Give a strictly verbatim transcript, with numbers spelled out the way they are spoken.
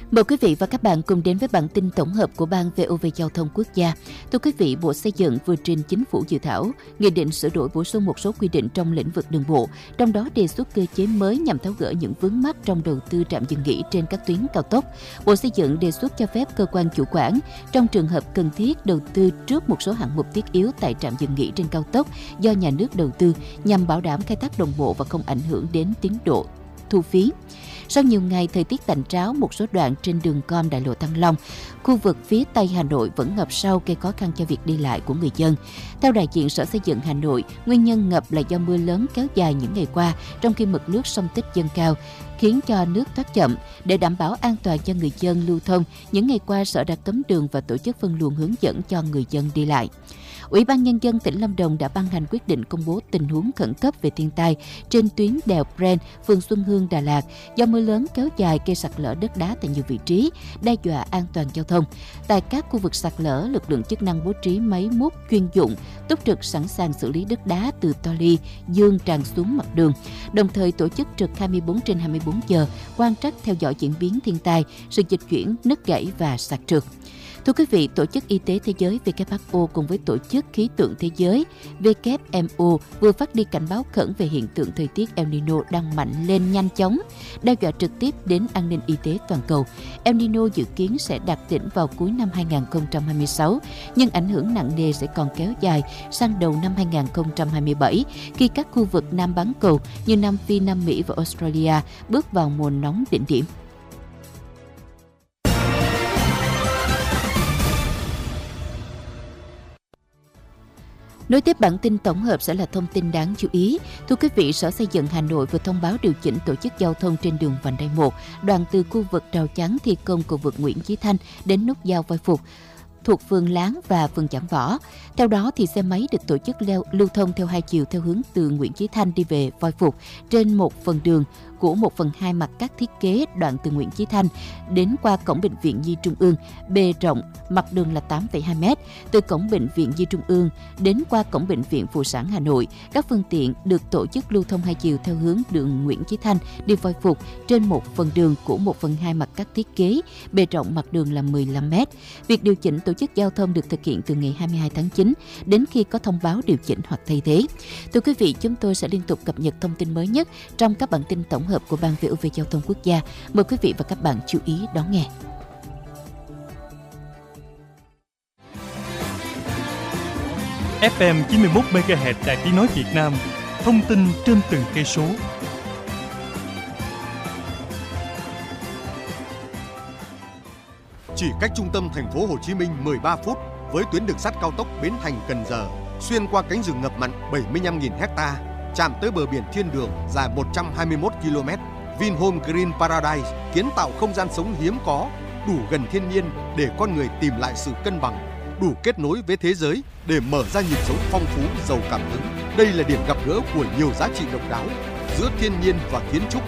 Mời quý vị và các bạn cùng đến với bản tin tổng hợp của Ban vê o vê Giao thông Quốc gia. Thưa quý vị, Bộ Xây dựng vừa trình Chính phủ dự thảo nghị định sửa đổi bổ sung một số quy định trong lĩnh vực đường bộ, trong đó đề xuất cơ chế mới nhằm tháo gỡ những vướng mắc trong đầu tư trạm dừng nghỉ trên các tuyến cao tốc. Bộ Xây dựng đề xuất cho phép cơ quan chủ quản trong trường hợp cần thiết đầu tư trước một số hạng mục thiết yếu tại trạm dừng nghỉ trên cao tốc do nhà nước đầu tư nhằm bảo đảm khai thác đồng bộ và không ảnh hưởng đến tiến độ thu phí. Sau nhiều ngày thời tiết tạnh ráo, một số đoạn trên đường gom đại lộ Thăng Long, khu vực phía Tây Hà Nội vẫn ngập sâu gây khó khăn cho việc đi lại của người dân. Theo đại diện Sở Xây dựng Hà Nội, nguyên nhân ngập là do mưa lớn kéo dài những ngày qua, trong khi mực nước sông Tích dâng cao, khiến cho nước thoát chậm. Để đảm bảo an toàn cho người dân lưu thông, những ngày qua Sở đã cấm đường và tổ chức phân luồng hướng dẫn cho người dân đi lại. Ủy ban Nhân dân tỉnh Lâm Đồng đã ban hành quyết định công bố tình huống khẩn cấp về thiên tai trên tuyến đèo Pren, phường Xuân Hương, Đà Lạt, do mưa lớn kéo dài gây sạt lở đất đá tại nhiều vị trí, đe dọa an toàn giao thông. Tại các khu vực sạt lở, lực lượng chức năng bố trí máy múc chuyên dụng, túc trực sẵn sàng xử lý đất đá từ to ly, dương tràn xuống mặt đường, đồng thời tổ chức trực hai mươi bốn trên hai mươi bốn giờ, quan trắc theo dõi diễn biến thiên tai, sự dịch chuyển, nứt gãy và sạt trượt. Thưa quý vị, Tổ chức Y tế Thế giới W H O cùng với Tổ chức Khí tượng Thế giới W M O vừa phát đi cảnh báo khẩn về hiện tượng thời tiết El Nino đang mạnh lên nhanh chóng, đe dọa trực tiếp đến an ninh y tế toàn cầu. El Nino dự kiến sẽ đạt đỉnh vào cuối năm hai không hai sáu, nhưng ảnh hưởng nặng nề sẽ còn kéo dài sang đầu năm hai không hai bảy, khi các khu vực Nam bán cầu như Nam Phi, Nam Mỹ và Australia bước vào mùa nóng đỉnh điểm. Nối tiếp bản tin tổng hợp sẽ là thông tin đáng chú ý. Thưa quý vị, Sở Xây dựng Hà Nội vừa thông báo điều chỉnh tổ chức giao thông trên đường Vành Đai một, đoạn từ khu vực rào chắn thi công cầu vượt Nguyễn Chí Thanh đến nút giao Voi Phục, thuộc phường Láng và phường Giảng Võ. Theo đó, thì xe máy được tổ chức leo, lưu thông theo hai chiều theo hướng từ Nguyễn Chí Thanh đi về Voi Phục trên một phần đường của một phần hai mặt cắt thiết kế đoạn từ Nguyễn Chí Thanh đến qua cổng Bệnh viện Nhi Trung ương, bề rộng mặt đường là tám phẩy hai mét. Từ cổng Bệnh viện Nhi Trung ương đến qua cổng Bệnh viện Phụ sản Hà Nội, các phương tiện được tổ chức lưu thông hai chiều theo hướng đường Nguyễn Chí Thanh đi Voi Phục trên một phần đường của một phần hai mặt cắt thiết kế, bề rộng mặt đường là mười lăm mét. Việc điều chỉnh tổ chức giao thông được thực hiện từ ngày hai mươi hai tháng chín đến khi có thông báo điều chỉnh hoặc thay thế. Thưa quý vị, chúng tôi sẽ liên tục cập nhật thông tin mới nhất trong các bản tin tổng hợp của Ban vê o vê Giao thông Quốc gia. Mời quý vị và các bạn chú ý đón nghe. ép em chín mươi mốt mê ga héc Đài Tiếng nói Việt Nam, thông tin trên từng cây số. Chỉ cách trung tâm thành phố Hồ Chí Minh mười ba phút với tuyến đường sắt cao tốc Bến Thành - Cần Giờ, xuyên qua cánh rừng ngập mặn bảy mươi lăm nghìn héc ta, chạm tới bờ biển thiên đường dài một trăm hai mươi mốt ki lô mét. Vinhome Green Paradise kiến tạo không gian sống hiếm có, đủ gần thiên nhiên để con người tìm lại sự cân bằng, đủ kết nối với thế giới để mở ra nhịp sống phong phú, giàu cảm hứng. Đây là điểm gặp gỡ của nhiều giá trị độc đáo giữa thiên nhiên và kiến trúc.